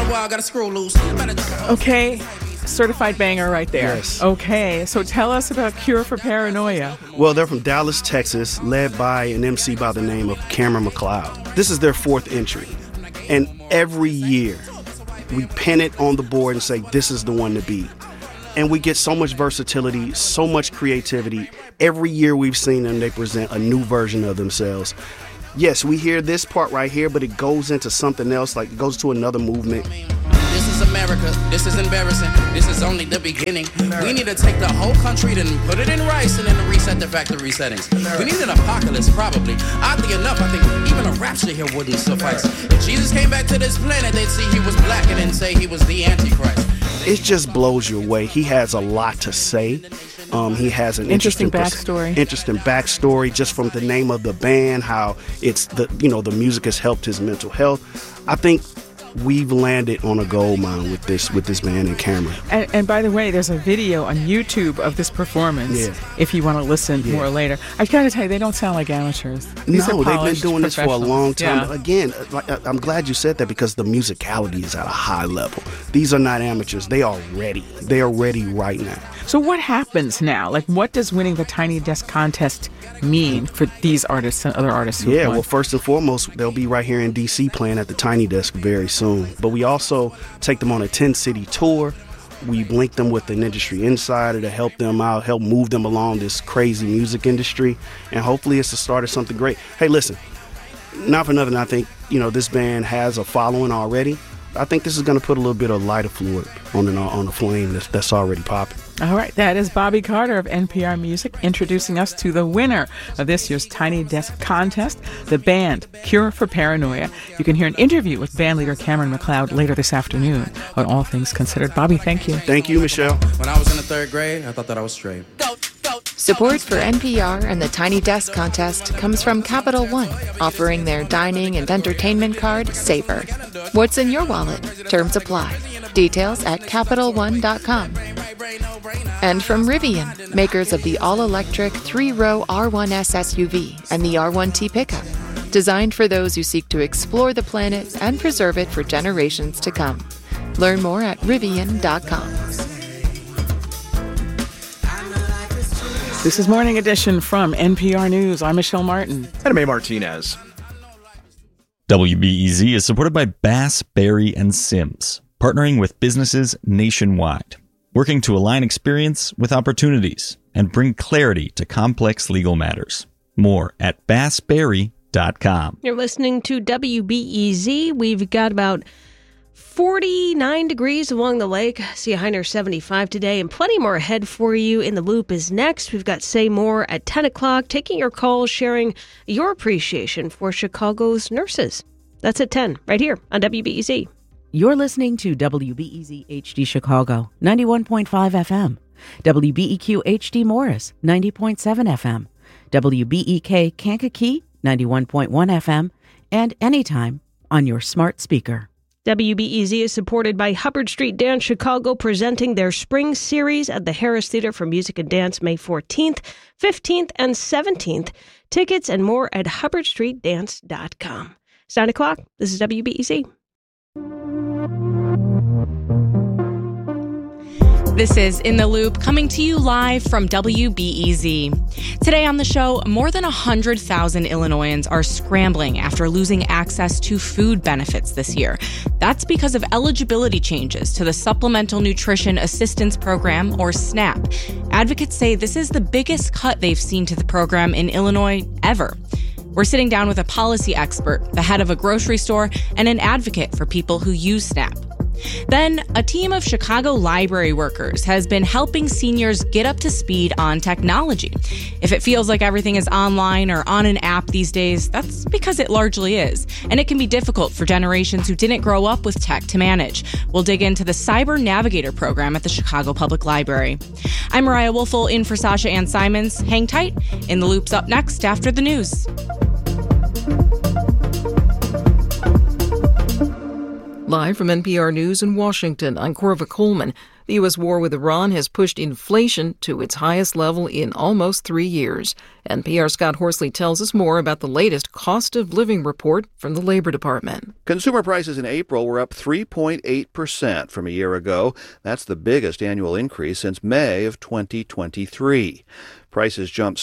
while, got a screw loose. Okay, certified banger right there. Yes. Okay, so tell us about Cure for Paranoia. Well, they're from Dallas, Texas, led by an MC by the name of Cameron McLeod. This is their fourth entry. And every year, we pin it on the board and say, this is the one to beat. And we get so much versatility, so much creativity. Every year we've seen them, they present a new version of themselves. Yes, we hear this part right here, but it goes into something else, like it goes to another movement. This is America. This is embarrassing. This is only the beginning. We need to take the whole country, then put it in rice, and then reset the factory settings. We need an apocalypse, probably. Oddly enough, I think even a rapture here wouldn't suffice. If Jesus came back to this planet, they'd see he was black and then say he was the Antichrist. It just blows you away. He has a lot to say. He has an interesting backstory. Interesting backstory, just from the name of the band, how it's the music has helped his mental health. I think we've landed on a gold mine with this band and Cameron. And by the way, there's a video on YouTube of this performance. Yeah. If you want to listen more later, I gotta tell you, they don't sound like amateurs. These No, are they've been polished doing this for a long time. Yeah. Again, I'm glad you said that, because the musicality is at a high level. These are not amateurs. They are ready. They are ready right now. So what happens now? Like, what does winning the Tiny Desk contest mean for these artists and other artists who won? Well, first and foremost, they'll be right here in D.C. playing at the Tiny Desk very soon. But we also take them on a 10-city tour. We link them with an industry insider to help them out, help move them along this crazy music industry. And hopefully it's the start of something great. Hey, listen, not for nothing, I think, this band has a following already. I think this is going to put a little bit of lighter fluid on a flame that's already popping. All right, that is Bobby Carter of NPR Music introducing us to the winner of this year's Tiny Desk contest, the band Cure for Paranoia. You can hear an interview with bandleader Cameron McLeod later this afternoon on All Things Considered. Bobby, thank you. Thank you, Michelle. When I was in the third grade, I thought that I was straight. Support for NPR and the Tiny Desk contest comes from Capital One, offering their dining and entertainment card, Savor. What's in your wallet? Terms apply. Details at CapitalOne.com. And from Rivian, makers of the all-electric 3-row R1S SUV and the R1T pickup, designed for those who seek to explore the planet and preserve it for generations to come. Learn more at Rivian.com. This is Morning Edition from NPR News. I'm Michelle Martin. And Mae Martinez. WBEZ is supported by Bass, Berry & Sims, partnering with businesses nationwide, working to align experience with opportunities and bring clarity to complex legal matters. More at bassberry.com. You're listening to WBEZ. We've got about 49 degrees along the lake. See a high near 75 today, and plenty more ahead for you. In the Loop is next. We've got Say More at 10 o'clock, taking your calls, sharing your appreciation for Chicago's nurses. That's at 10, right here on WBEZ. You're listening to WBEZ HD Chicago, 91.5 FM. WBEQ HD Morris, 90.7 FM. WBEK Kankakee, 91.1 FM. And anytime on your smart speaker. WBEZ is supported by Hubbard Street Dance Chicago, presenting their spring series at the Harris Theater for Music and Dance May 14th, 15th, and 17th. Tickets and more at hubbardstreetdance.com. It's 9 o'clock. This is WBEZ. This is In the Loop, coming to you live from WBEZ. Today on the show, more than 100,000 Illinoisans are scrambling after losing access to food benefits this year. That's because of eligibility changes to the Supplemental Nutrition Assistance Program, or SNAP. Advocates say this is the biggest cut they've seen to the program in Illinois ever. We're sitting down with a policy expert, the head of a grocery store, and an advocate for people who use SNAP. Then, a team of Chicago library workers has been helping seniors get up to speed on technology. If it feels like everything is online or on an app these days, that's because it largely is. And it can be difficult for generations who didn't grow up with tech to manage. We'll dig into the Cyber Navigator program at the Chicago Public Library. I'm Mariah Woelfel in for Sasha Ann Simons. Hang tight. In the Loop's up next after the news. Live from NPR News in Washington, I'm Corva Coleman. The U.S. war with Iran has pushed inflation to its highest level in almost 3 years. NPR's Scott Horsley tells us more about the latest cost of living report from the Labor Department. Consumer prices in April were up 3.8% from a year ago. That's the biggest annual increase since May of 2023. Prices jumped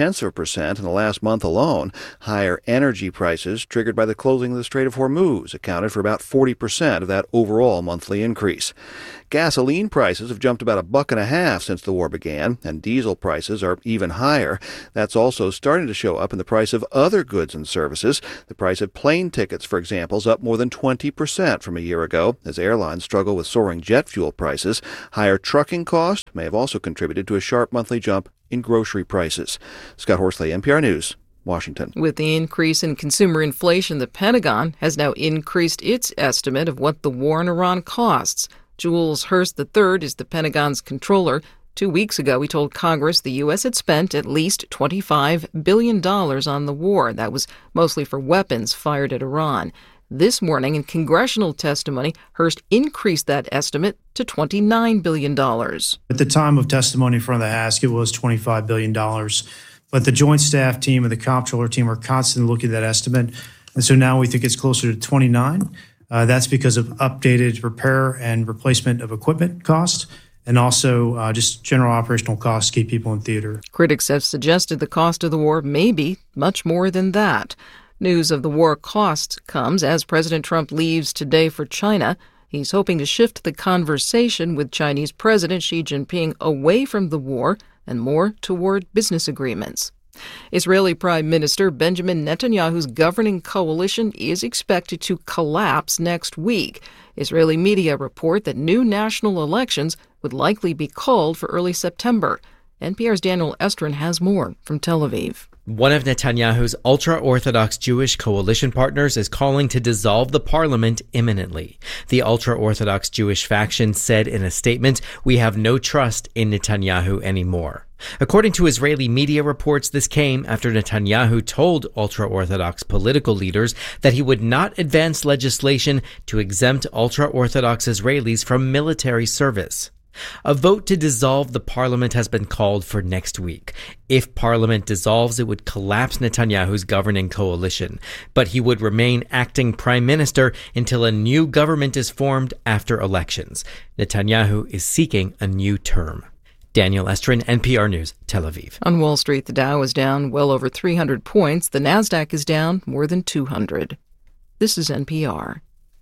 0.6% in the last month alone. Higher energy prices, triggered by the closing of the Strait of Hormuz, accounted for about 40% of that overall monthly increase. Gasoline prices have jumped about $1.50 since the war began, and diesel prices are even higher. That's also starting to show up in the price of other goods and services. The price of plane tickets, for example, is up more than 20% from a year ago, as airlines struggle with soaring jet fuel prices. Higher trucking costs may have also contributed to a sharp monthly jump in grocery prices. Scott Horsley, NPR News, Washington. With the increase in consumer inflation, the Pentagon has now increased its estimate of what the war in Iran costs. Jules Hurst III is the Pentagon's controller. 2 weeks ago, he told Congress the U.S. had spent at least $25 billion on the war. That was mostly for weapons fired at Iran. This morning, in congressional testimony, Hurst increased that estimate to $29 billion. At the time of testimony in front of the House, it was $25 billion. But the Joint Staff Team and the Comptroller Team are constantly looking at that estimate. And so now we think it's closer to 29. That's because of updated repair and replacement of equipment costs, and also just general operational costs to keep people in theater. Critics have suggested the cost of the war may be much more than that. News of the war costs comes as President Trump leaves today for China. He's hoping to shift the conversation with Chinese President Xi Jinping away from the war and more toward business agreements. Israeli Prime Minister Benjamin Netanyahu's governing coalition is expected to collapse next week. Israeli media report that new national elections would likely be called for early September. NPR's Daniel Estrin has more from Tel Aviv. One of Netanyahu's ultra-Orthodox Jewish coalition partners is calling to dissolve the parliament imminently. The ultra-Orthodox Jewish faction said in a statement, "We have no trust in Netanyahu anymore." According to Israeli media reports, this came after Netanyahu told ultra-Orthodox political leaders that he would not advance legislation to exempt ultra-Orthodox Israelis from military service. A vote to dissolve the parliament has been called for next week. If parliament dissolves, it would collapse Netanyahu's governing coalition, but he would remain acting prime minister until a new government is formed after elections. Netanyahu is seeking a new term. Daniel Estrin, NPR News, Tel Aviv. On Wall Street, the Dow is down well over 300 points. The Nasdaq is down more than 200. This is NPR.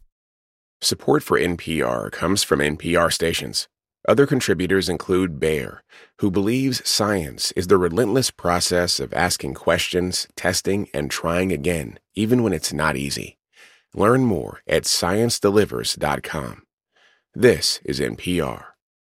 Support for NPR comes from NPR stations. Other contributors include Bayer, who believes science is the relentless process of asking questions, testing, and trying again, even when it's not easy. Learn more at ScienceDelivers.com. This is NPR.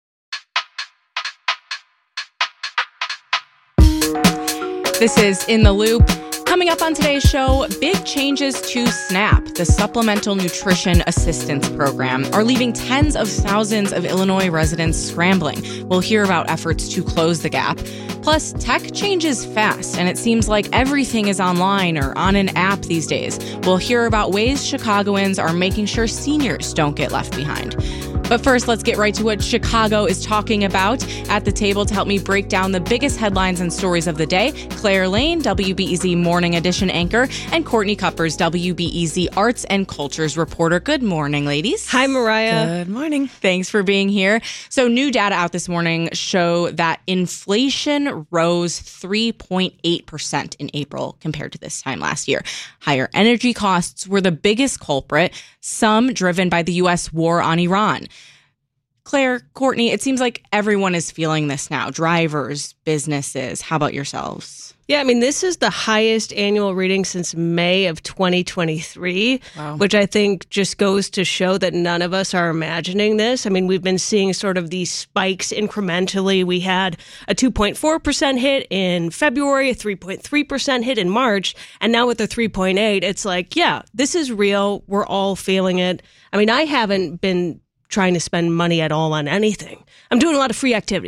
This is In the Loop. Coming up on today's show, big changes to SNAP, the Supplemental Nutrition Assistance Program, are leaving tens of thousands of Illinois residents scrambling. We'll hear about efforts to close the gap. Plus, tech changes fast, and it seems like everything is online or on an app these days. We'll hear about ways Chicagoans are making sure seniors don't get left behind. But first, let's get right to what Chicago is talking about. At the table to help me break down the biggest headlines and stories of the day, Claire Lane, WBEZ Morning Edition anchor, and Courtney Cuppers, WBEZ Arts and Cultures reporter. Good morning, ladies. Hi, Mariah. Good morning. Thanks for being here. So new data out this morning show that inflation rose 3.8% in April compared to this time last year. Higher energy costs were the biggest culprit, some driven by the U.S. war on Iran. Claire, Courtney, it seems like everyone is feeling this now. Drivers, businesses. How about yourselves? Yeah, I mean, this is the highest annual reading since May of 2023, which I think just goes to show that none of us are imagining this. I mean, we've been seeing sort of these spikes incrementally. We had a 2.4% hit in February, a 3.3% hit in March, and now with the 3.8, it's like, yeah, this is real. We're all feeling it. I mean, I haven't been trying to spend money at all on anything. I'm doing a lot of free activities.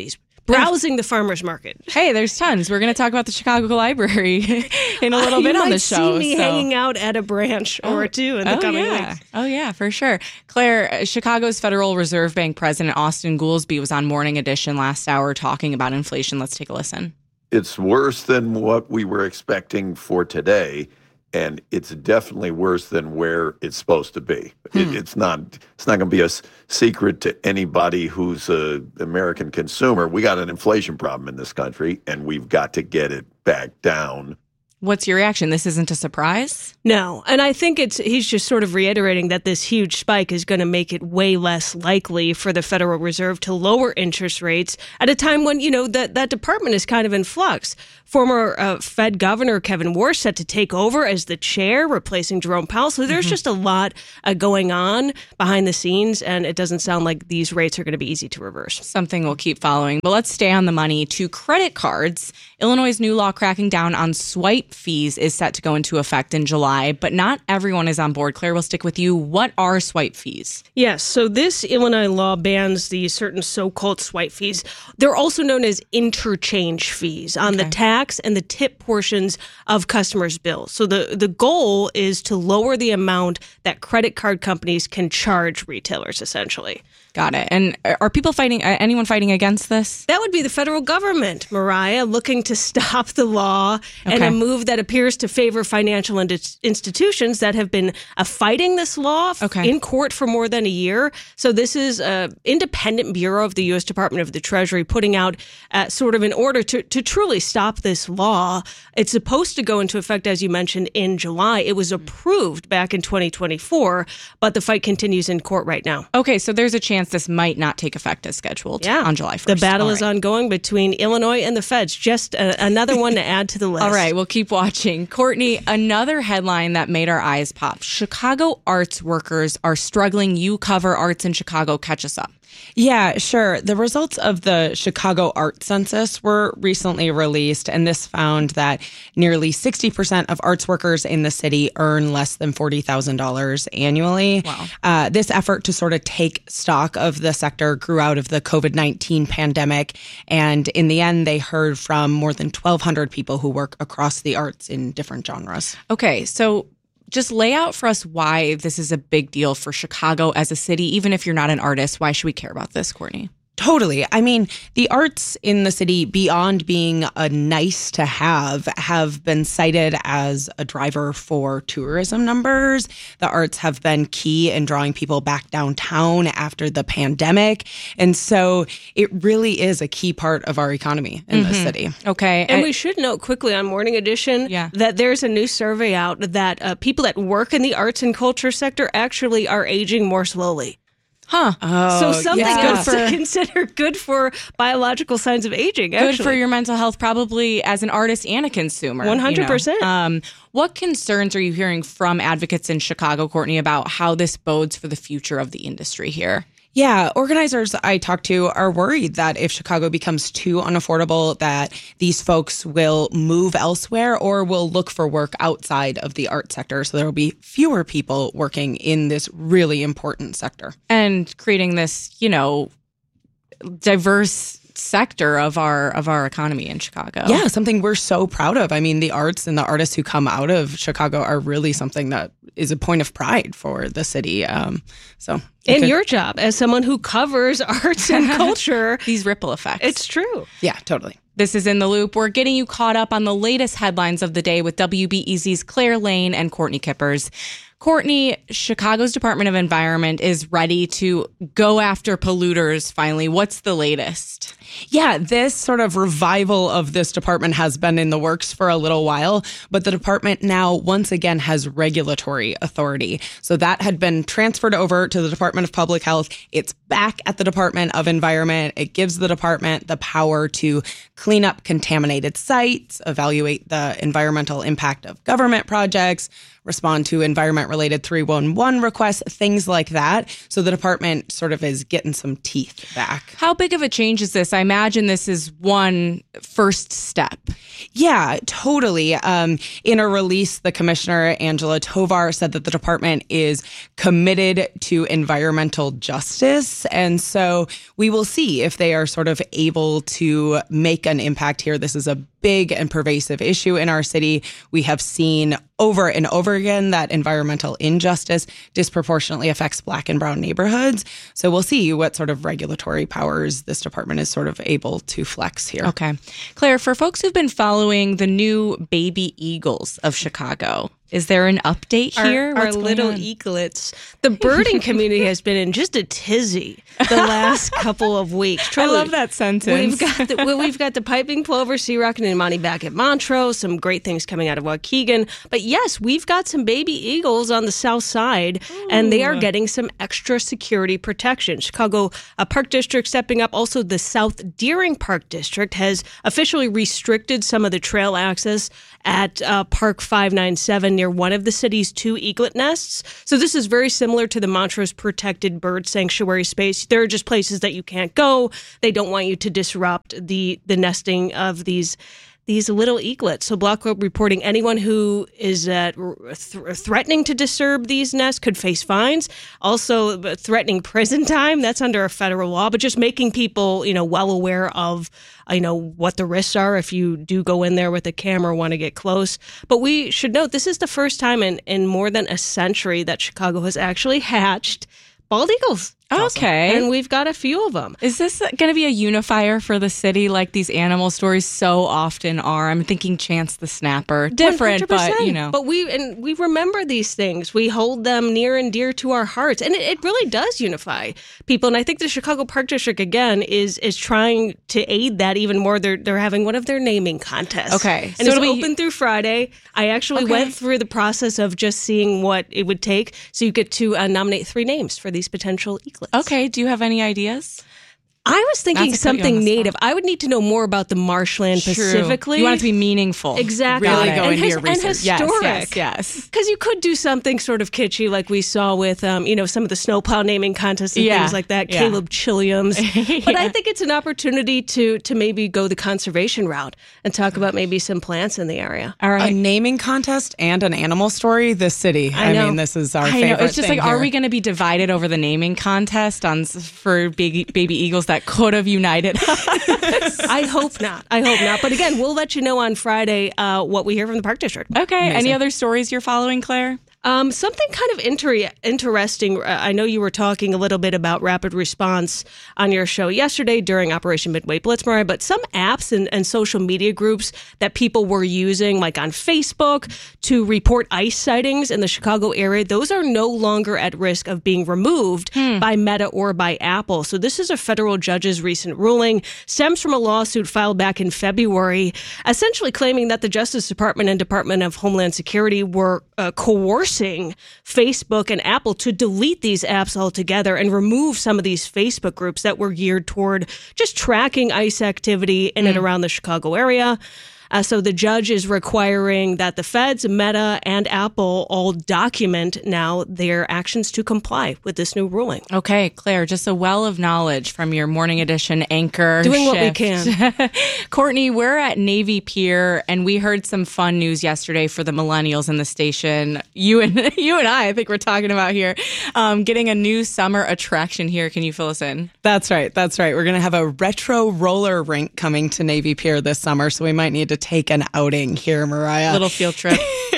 browsing the farmer's market. Hey, there's tons. We're going to talk about the Chicago Library in a little bit on the show. You might see me hanging out at a branch or two in the coming weeks. Oh, yeah, for sure. Claire, Chicago's Federal Reserve Bank President Austin Goolsbee was on Morning Edition last hour talking about inflation. Let's take a listen. It's worse than what we were expecting for today, and it's definitely worse than where it's supposed to be. It's not going to be a secret to anybody who's an American consumer. We got an inflation problem in this country, and we've got to get it back down. What's your reaction? This isn't a surprise? No. And I think he's just sort of reiterating that this huge spike is going to make it way less likely for the Federal Reserve to lower interest rates at a time when, that department is kind of in flux. Former Fed Governor Kevin Warsh set to take over as the chair, replacing Jerome Powell. So there's just a lot going on behind the scenes, and it doesn't sound like these rates are going to be easy to reverse. Something we'll keep following. But let's stay on the money to credit cards. Illinois' new law cracking down on swipe fees is set to go into effect in July, but not everyone is on board. Claire, we'll stick with you. What are swipe fees? Yes, so this Illinois law bans these certain so-called swipe fees. They're also known as interchange fees on the tax and the tip portions of customers' bills. So the goal is to lower the amount that credit card companies can charge retailers, essentially. Got it. And are people anyone fighting against this? That would be the federal government, Mariah, looking to stop the law and a move that appears to favor financial institutions that have been fighting this law in court for more than a year. So this is an independent bureau of the U.S. Department of the Treasury putting out sort of an order to truly stop this law. It's supposed to go into effect, as you mentioned, in July. It was approved back in 2024, but the fight continues in court right now. Okay, so there's a chance this might not take effect as scheduled on July 1st. The battle is ongoing between Illinois and the feds. Just another one to add to the list. All right, we'll keep watching. Courtney, another headline that made our eyes pop. Chicago arts workers are struggling. You cover arts in Chicago. Catch us up. Yeah, sure. The results of the Chicago Art Census were recently released, and this found that nearly 60% of arts workers in the city earn less than $40,000 annually. Wow. This effort to sort of take stock of the sector grew out of the COVID-19 pandemic, and in the end, they heard from more than 1,200 people who work across the arts in different genres. Okay, so just lay out for us why this is a big deal for Chicago as a city. Even if you're not an artist, why should we care about this, Courtney? Totally. I mean, the arts in the city, beyond being a nice to have been cited as a driver for tourism numbers. The arts have been key in drawing people back downtown after the pandemic. And so it really is a key part of our economy in the city. Okay. And we should note quickly on Morning Edition that there's a new survey out that people that work in the arts and culture sector actually are aging more slowly. Huh. So something else to consider. Good for biological signs of aging, actually. Good for your mental health, probably as an artist and a consumer. 100%. What concerns are you hearing from advocates in Chicago, Courtney, about how this bodes for the future of the industry here? Yeah, organizers I talked to are worried that if Chicago becomes too unaffordable, that these folks will move elsewhere or will look for work outside of the art sector. So there will be fewer people working in this really important sector. And creating this, diverse sector of our economy in Chicago. Yeah, something we're so proud of. I mean, the arts and the artists who come out of Chicago are really something that is a point of pride for the city. Your job as someone who covers arts and culture. These ripple effects. It's true. Yeah, totally. This is In the Loop. We're getting you caught up on the latest headlines of the day with WBEZ's Claire Lane and Courtney Kippers. Courtney, Chicago's Department of Environment is ready to go after polluters finally. What's the latest? Yeah, this sort of revival of this department has been in the works for a little while, but the department now once again has regulatory authority. So that had been transferred over to the Department of Public Health. It's back at the Department of Environment. It gives the department the power to clean up contaminated sites, evaluate the environmental impact of government projects, respond to environment related 311 requests, things like that. So the department sort of is getting some teeth back. How big of a change is this? I imagine this is one first step. Yeah, totally. In a release, the commissioner, Angela Tovar, said that the department is committed to environmental justice. And so we will see if they are sort of able to make an impact here. This is a big and pervasive issue in our city. We have seen over and over again that environmental injustice disproportionately affects Black and brown neighborhoods. So we'll see what sort of regulatory powers this department is sort of able to flex here. Okay. Claire, for folks who've been following the new baby eagles of Chicago, is there an update here? Our little eaglets. The birding community has been in just a tizzy the last couple of weeks. Truly, I love that sentence. We've got the piping plover, sea rocket, and Imani back at Montrose. Some great things coming out of Waukegan. But yes, we've got some baby eagles on the south side, and they are getting some extra security protection. Chicago Park District stepping up. Also, the South Deering Park District has officially restricted some of the trail access at Park 597 near one of the city's 2 eaglet nests. So this is very similar to the Montrose Protected Bird Sanctuary space. There are just places that you can't go. They don't want you to disrupt the nesting of these little eaglets. So Block Club reporting anyone who is threatening to disturb these nests could face fines. Also threatening prison time, that's under a federal law, but just making people, well aware of, what the risks are if you do go in there with a camera or want to get close. But we should note this is the first time in more than a century that Chicago has actually hatched bald eagles. Okay. And we've got a few of them. Is this going to be a unifier for the city like these animal stories so often are? I'm thinking Chance the Snapper. Different, 100%. but, But we remember these things. We hold them near and dear to our hearts. And it really does unify people. And I think the Chicago Park District, again, is trying to aid that even more. They're having one of their naming contests. Okay. And So it's it'll be open through Friday. I actually went through the process of just seeing what it would take. So you get to nominate 3 names for these potential eaglets. Okay. Do you have any ideas? I was thinking something native. I would need to know more about the marshland specifically. You want it to be meaningful. Exactly. Really go into your research. And historic. Yes. Because you could do something sort of kitschy like we saw with, some of the snowplow naming contests and things like that. Yeah. Caleb Chilliams. But I think it's an opportunity to maybe go the conservation route and talk about maybe some plants in the area. All right. A naming contest and an animal story, the city. I mean, this is our favorite It's just thing like, here. are we going to be divided over the naming contest for baby eagles that could have united us? I hope not. But again, we'll let you know on Friday what we hear from the Park District. Okay. Amazing. Any other stories you're following, Claire? Something kind of interesting. I know you were talking a little bit about rapid response on your show yesterday during Operation Midway Blitz, Mariah, but some apps and social media groups that people were using, like on Facebook, to report ICE sightings in the Chicago area, those are no longer at risk of being removed by Meta or by Apple. So this is a federal judge's recent ruling, stems from a lawsuit filed back in February, essentially claiming that the Justice Department and Department of Homeland Security were coercing Facebook and Apple to delete these apps altogether and remove some of these Facebook groups that were geared toward just tracking ICE activity in and around the Chicago area. So the judge is requiring that the feds, Meta, and Apple all document now their actions to comply with this new ruling. Okay, Claire, just a well of knowledge from your morning edition anchor. Doing what we can. Courtney, we're at Navy Pier, and we heard some fun news yesterday for the millennials in the station. You and I think we're talking about here, getting a new summer attraction here. Can you fill us in? That's right. We're going to have a retro roller rink coming to Navy Pier this summer, so we might need to take an outing here, Mariah. Little field trip.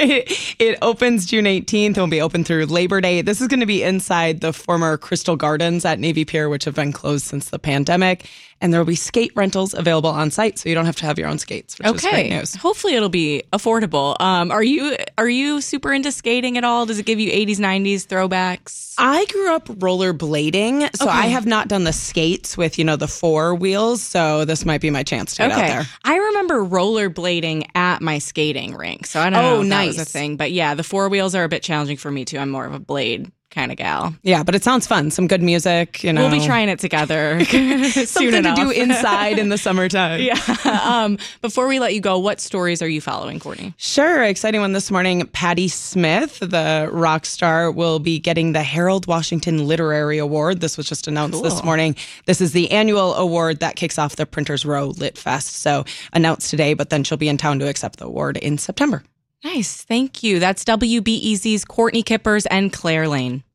It opens June 18th and will be open through Labor Day. This is going to be inside the former Crystal Gardens at Navy Pier, which have been closed since the pandemic. And there will be skate rentals available on site, so you don't have to have your own skates, which is great news. Hopefully it'll be affordable. Are you super into skating at all? Does it give you 80s, 90s throwbacks? I grew up rollerblading, so I have not done the skates with, the 4 wheels, so this might be my chance to get out there. I remember rollerblading at my skating rink, so I don't know if that was a thing. But yeah, the 4 wheels are a bit challenging for me too. I'm more of a blade kind of gal. Yeah, but it sounds fun. Some good music, you know. We'll be trying it together soon Something enough. to do inside in the summertime. Yeah. Before we let you go, what stories are you following, Courtney? Sure. Exciting one this morning. Patti Smith, the rock star, will be getting the Harold Washington Literary Award. This was just announced this morning. This is the annual award that kicks off the Printers Row Lit Fest. So announced today, but then she'll be in town to accept the award in September. Nice. Thank you. That's WBEZ's Courtney Kippers and Claire Lane.